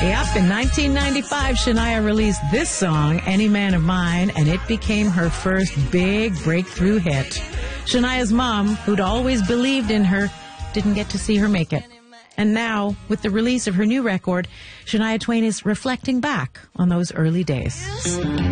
Yep, in 1995, Shania released this song, Any Man of Mine, and it became her first big breakthrough hit. Shania's mom, who'd always believed in her, didn't get to see her make it. And now, with the release of her new record, Shania Twain is reflecting back on those early days.